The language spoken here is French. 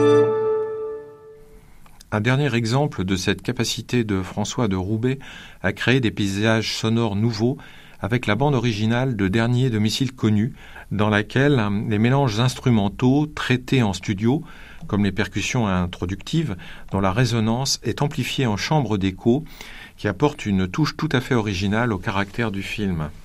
Un dernier exemple de cette capacité de François de Roubaix à créer des paysages sonores nouveaux avec la bande originale de Dernier domicile connu, dans laquelle les mélanges instrumentaux traités en studio, comme les percussions introductives, dont la résonance est amplifiée en chambre d'écho, qui apporte une touche tout à fait originale au caractère du film.